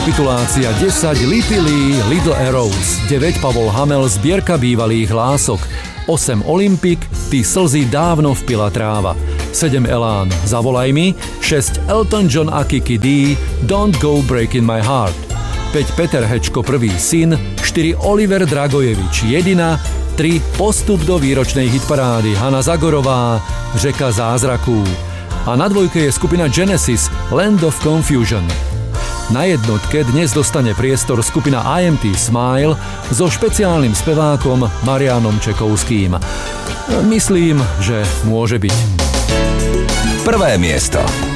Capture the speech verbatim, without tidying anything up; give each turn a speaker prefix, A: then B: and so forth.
A: Rekapitulácia desať Lippy Lee, Little Arrows, deväť Pavol Hamel, zbierka bývalých hlások, osem Olympic, Ty slzy dávno vpila tráva, sedem Elán, Zavolaj mi, šesť Elton John a Kiki D, Don't Go Breaking My Heart, päť Peter Hečko, Prvý syn, štyri Oliver Dragojevič, Jedina, tri Postup do výročnej hitparády, Hana Zagorová, Řeka zázraků. A na dvojke je skupina Genesis, Land of Confusion. Na jednotke dnes dostane priestor skupina I M T Smile so špeciálnym spevákom Marianom Čekovským. Myslím, že môže byť.
B: Prvé miesto.